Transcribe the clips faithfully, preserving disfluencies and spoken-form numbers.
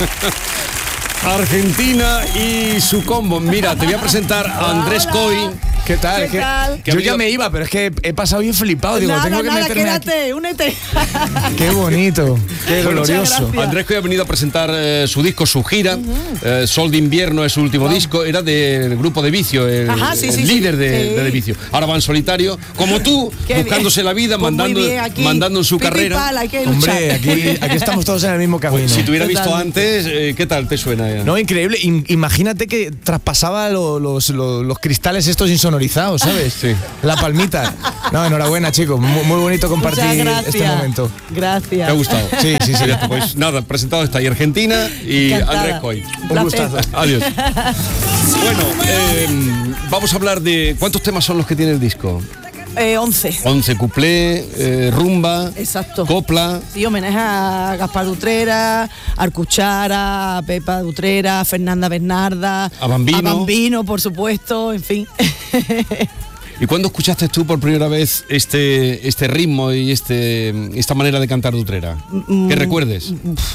Argentina y su combo. Mira, te voy a presentar a Andrés Coy. ¿Qué tal? ¿Qué tal? Yo ya me iba, pero es que he pasado bien flipado. Digo, nada, tengo que nada, meterme quédate, aquí. únete. Qué bonito, qué glorioso. Andrés Coy ha venido a presentar eh, su disco, su gira. Uh-huh. eh, Sol de invierno es su último oh. disco. Era del grupo de Vicio, el, Ajá, sí, el sí, líder sí. de, Sí. de, de Vicio. Ahora va en solitario, como tú, Qué buscándose bien. la vida, pues mandando, bien, aquí, mandando en su pipa carrera. Pala, hay que Hombre, aquí, aquí estamos todos en el mismo camino. Pues, si te hubiera visto Totalmente. antes, eh, ¿qué tal te suena? Ya? No, increíble. I- imagínate que traspasaba lo, los, lo, los cristales estos insonorizados, ¿sabes? Sí. La palmita. No, enhorabuena, chicos. Muy, muy bonito compartir este momento. Gracias. ¿Te ha gustado? Sí, sí, sí. Pues nada, presentado está ahí Argentina y Encantada. Andrés Coy. Un gustazo. Adiós. Bueno, eh, vamos a hablar de... ¿Cuántos temas son los que tiene el disco? Eh, once. once, cuplé, eh, rumba, Exacto. copla. Sí, homenaje a Gaspar Utrera, a Arcuchara, a Pepa Utrera, a Fernanda Bernarda, A Bambino. a Bambino, por supuesto, en fin. ¿Y cuándo escuchaste tú por primera vez este, este ritmo y este, esta manera de cantar de Utrera? Mm, ¿Qué recuerdes?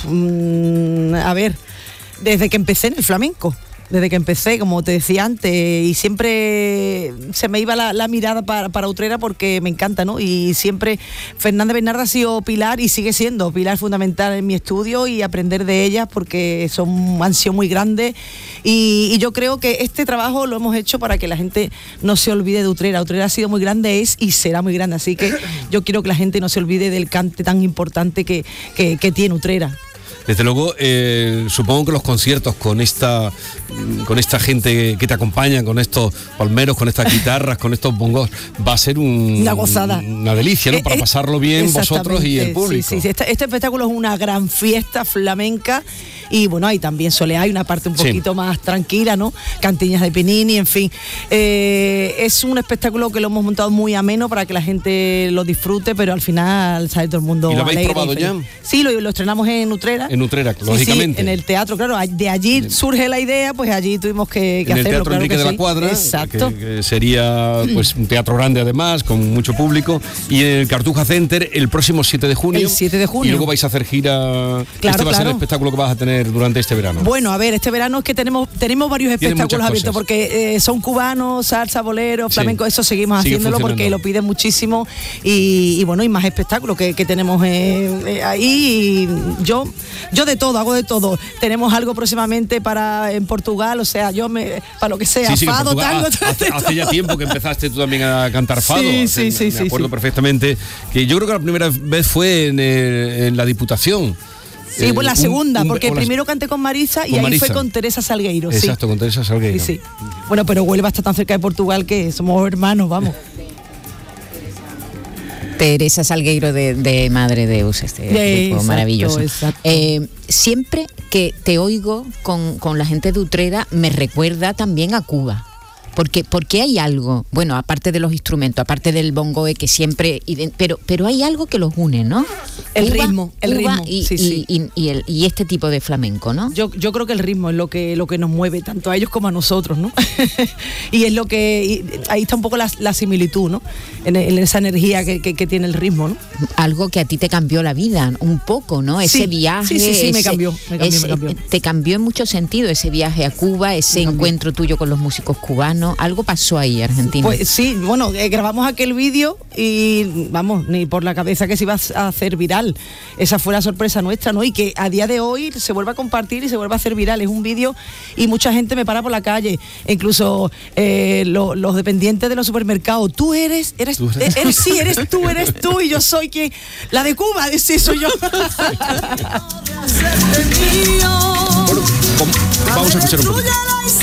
Mm, a ver, desde que empecé en el flamenco. Desde que empecé, como te decía antes, y siempre se me iba la, la mirada para, para Utrera porque me encanta, ¿no? Y siempre Fernanda Bernarda ha sido pilar y sigue siendo pilar fundamental en mi estudio y aprender de ellas porque son, han sido muy grandes. Y, y yo creo que este trabajo lo hemos hecho para que la gente no se olvide de Utrera. Utrera ha sido muy grande, es y será muy grande. Así que yo quiero que la gente no se olvide del cante tan importante que, que, que tiene Utrera. Desde luego, eh, supongo que los conciertos con esta con esta gente que te acompaña, con estos palmeros, con estas guitarras, con estos bongos, va a ser un, una gozada. Una delicia, ¿no? Para eh, pasarlo bien vosotros y el público. Sí, sí, sí. Este, este espectáculo es una gran fiesta flamenca y bueno, hay también soleá, hay una parte un poquito sí. más tranquila, ¿no? Cantiñas de Pinini, en fin. Eh, es un espectáculo que lo hemos montado muy ameno para que la gente lo disfrute, pero al final sale todo el mundo. ¿Y lo habéis alegre, probado ya? Sí, lo, lo estrenamos en Utrera. En Utrera, sí, lógicamente. Sí, en el teatro, claro. De allí surge la idea, pues allí tuvimos que, que en hacerlo. En el Teatro claro Enrique que de sí. la Cuadra, exacto. Que, que sería pues un teatro grande además, con mucho público. Y en el Cartuja Center el próximo siete de junio. El siete de junio. Y luego vais a hacer gira. Claro, este va claro. a ser el espectáculo que vas a tener durante este verano. Bueno, a ver, este verano es que tenemos tenemos varios espectáculos abiertos cosas. porque eh, son cubanos, salsa, bolero, flamenco, sí. Eso seguimos Sigue haciéndolo porque lo piden muchísimo y, y bueno, y más espectáculos que, que tenemos eh, eh, ahí. Y yo yo de todo, hago de todo. Tenemos algo próximamente para en Portugal, o sea, yo me para lo que sea, sí, sí, fado, tango, hace, hace ya tiempo que empezaste tú también a cantar fado. Sí, hace, sí, me, sí, me acuerdo sí. perfectamente que yo creo que la primera vez fue en, el, en la Diputación. Sí, eh, bueno, la segunda, un, un, porque primero la... canté con Marisa y con ahí Marisa. fue con Teresa Salgueiro. Exacto, sí. con Teresa Salgueiro. Sí, sí. Bueno, pero Huelva está tan cerca de Portugal que somos hermanos, vamos. Teresa Salgueiro de, de Madre Deus, este de, grupo exacto, maravilloso. Exacto. Eh, siempre que te oigo con, con la gente de Utrera, me recuerda también a Cuba. Porque, porque hay algo, bueno, aparte de los instrumentos, aparte del bongoe que siempre, pero, pero hay algo que los une, ¿no? El Cuba, ritmo, el Cuba ritmo. Y, sí, y, sí. Y, y, el, y este tipo de flamenco, ¿no? Yo, yo creo que el ritmo es lo que, lo que nos mueve, tanto a ellos como a nosotros, ¿no? Y es lo que, y ahí está un poco la, la similitud, ¿no? En, en esa energía que, que, que tiene el ritmo, ¿no? Algo que a ti te cambió la vida, un poco, ¿no? Ese sí, viaje. Sí, sí, sí, ese, me cambió, me cambió, ese, me cambió. Te cambió en mucho sentido ese viaje a Cuba, ese encuentro tuyo con los músicos cubanos. Algo pasó ahí, Argentina. Pues sí, bueno, eh, grabamos aquel vídeo y vamos, ni por la cabeza que se iba a hacer viral. Esa fue la sorpresa nuestra, ¿no? Y que a día de hoy se vuelve a compartir y se vuelve a hacer viral. Es un vídeo y mucha gente me para por la calle, e incluso eh, lo, los dependientes de los supermercados. Tú eres, eres, ¿Tú eres? eres, sí, eres tú, eres tú y yo soy quien, la de Cuba, sí, soy yo. Bueno, vamos a escuchar un poquito.